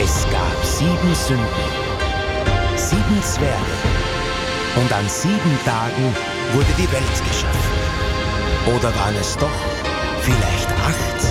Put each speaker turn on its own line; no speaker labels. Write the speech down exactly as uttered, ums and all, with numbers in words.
Es gab sieben Sünden, sieben Zwerge, und an sieben Tagen wurde die Welt geschaffen. Oder waren es doch vielleicht acht?